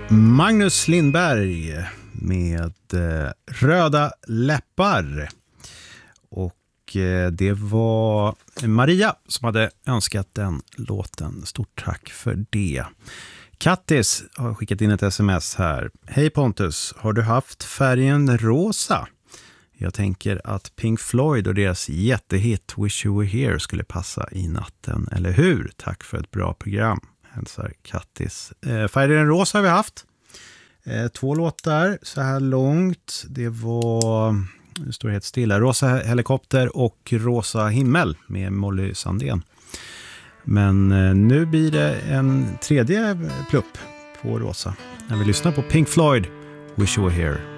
Magnus Lindberg med Röda läppar. Och det var Maria som hade önskat den låten. Stort tack för det. Kattis har skickat in ett sms här. Hej Pontus, har du haft färgen rosa? Jag tänker att Pink Floyd och deras jättehit Wish You Were Here skulle passa i natten, eller hur? Tack för ett bra program. Hälsar Kattis. Färgen rosa har vi haft. 2 låtar så här långt. Det var, nu står det helt stilla, Rosa helikopter och Rosa himmel med Molly Sandén. Men nu blir det en tredje plupp på rosa när vi lyssnar på Pink Floyd, Wish You Were Here.